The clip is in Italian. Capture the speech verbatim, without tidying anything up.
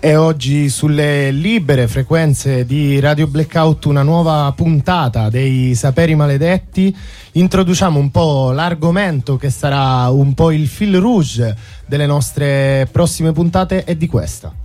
E oggi sulle libere frequenze di Radio Blackout una nuova puntata dei Saperi Maledetti. Introduciamo un po' l'argomento che sarà un po' il fil rouge delle nostre prossime puntate e di questa.